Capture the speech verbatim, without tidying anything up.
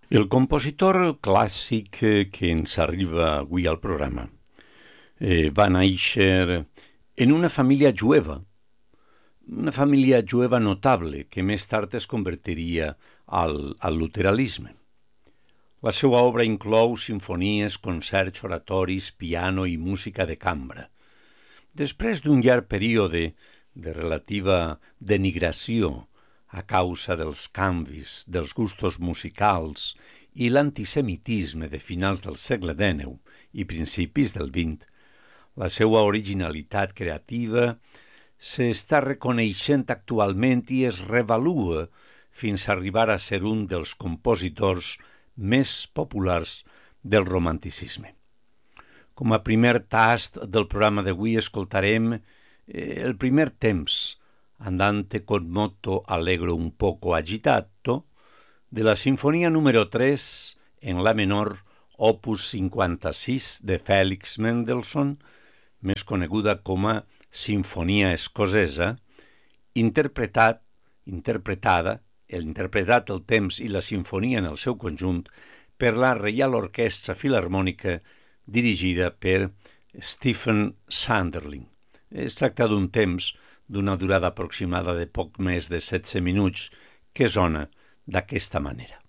El compositor clàssic que ens arriba avui al programa eh, va néixer en una família jueva, una família jueva notable que més tard es convertiria al, al luteranisme. La seva obra inclou simfonies, concerts, oratoris, piano i música de cambra. Després d'un llarg període de relativa denigració a causa dels canvis dels gustos musicals i l'antisemitisme de finals del segle dinou i principis del vint, la seva originalitat creativa s'està reconeixent actualment i es revalua fins a arribar a ser un dels compositors més populars del romanticisme. Com a primer tast del programa d'avui escoltarem eh, el primer temps, Andante con moto allegro un poco agitato, de la sinfonia número tres en la menor, opus cinquanta-sis de Félix Mendelssohn, més coneguda com a Sinfonia Escocesa, interpretat, interpretada, el interpretat el temps i la sinfonia en el seu conjunt per la Reial Orquestra Filharmònica dirigida per Stephen Sunderling. Es tracta d'un temps d'una durada aproximada de poc més de setze minuts que sona d'aquesta manera.